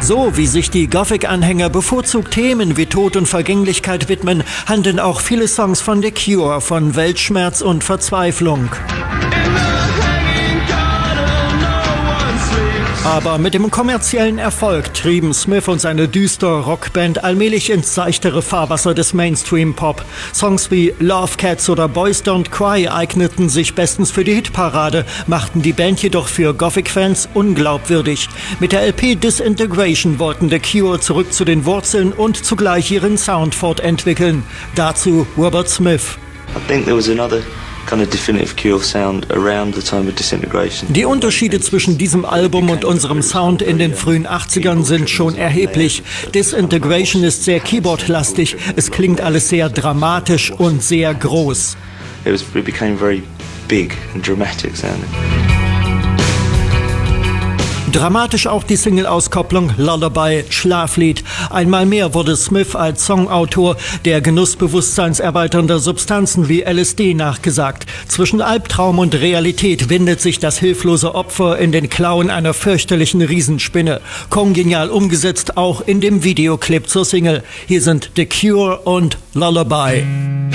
So wie sich die Gothic-Anhänger bevorzugt Themen wie Tod und Vergänglichkeit widmen, handeln auch viele Songs von The Cure von Weltschmerz und Verzweiflung. Aber mit dem kommerziellen Erfolg trieben Smith und seine düstere Rockband allmählich ins seichtere Fahrwasser des Mainstream-Pop. Songs wie Love Cats oder Boys Don't Cry eigneten sich bestens für die Hitparade, machten die Band jedoch für Gothic-Fans unglaubwürdig. Mit der LP Disintegration wollten The Cure zurück zu den Wurzeln und zugleich ihren Sound fortentwickeln. Dazu Robert Smith. I think there was another kind of definitive Cure sound around the time of Disintegration. Die Unterschiede zwischen diesem Album und unserem Sound in den frühen 80ern sind schon erheblich. Disintegration ist sehr keyboardlastig, es klingt alles sehr dramatisch und sehr groß. It became very big and dramatic sounding. Dramatisch auch die Single-Auskopplung Lullaby, Schlaflied. Einmal mehr wurde Smith als Songautor der genussbewusstseinserweiternder Substanzen wie LSD nachgesagt. Zwischen Albtraum und Realität windet sich das hilflose Opfer in den Klauen einer fürchterlichen Riesenspinne. Kongenial umgesetzt auch in dem Videoclip zur Single. Hier sind The Cure und Lullaby.